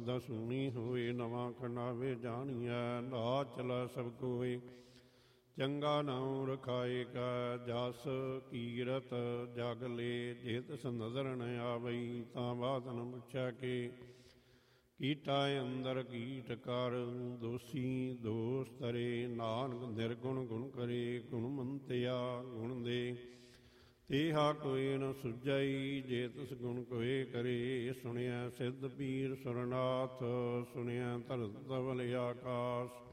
ਦਸੂਣੀ ਹੋਏ ਨਵਾਂ ਖੰਡਾਵੇ ਜਾਣੀਐ। ਨਾ ਚਲਾ ਸਭ ਕੋਏ ਚੰਗਾ ਨਾਉ ਰਖਾਏ ਕਾ। ਜਸ ਕੀਰਤ ਜਗ ਲੇ ਜੇ ਤਿਸ ਨਜ਼ਰ ਨ ਆਵਈ। ਤਾਂ ਬਾਤ ਨ ਪੁੱਛਿਆ ਕਿ ਕੀਟਾ ਅੰਦਰ ਕੀਟ ਕਰ। ਦੋਸੀ ਦੋਸ ਤਰੇ ਨਾਨਕ ਨਿਰਗੁਣ ਗੁਣ ਕਰੇ। ਗੁਣ ਮੰਤਿਆ ਗੁਣ ਦੇ ਤੇਹਾ ਕੋਇ ਨ ਸੁਝਈ। ਜੇ ਤਿਸ ਗੁਣ ਕੋਇ ਕਰੇ। ਸੁਣਿਆ ਸਿੱਧ ਪੀਰ ਸੁਰਨਾਥ ਸੁਣਿਆ ਧਰਤ ਧਵਲ ਆਕਾਸ਼।